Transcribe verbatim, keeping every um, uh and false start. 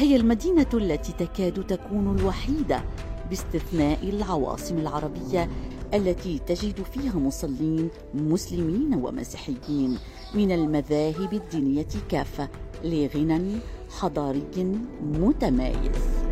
فهي المدينة التي تكاد تكون الوحيدة باستثناء العواصم العربية التي تجد فيها مصلين مسلمين ومسيحيين من المذاهب الدينية كافة لغنى حضاري متميز.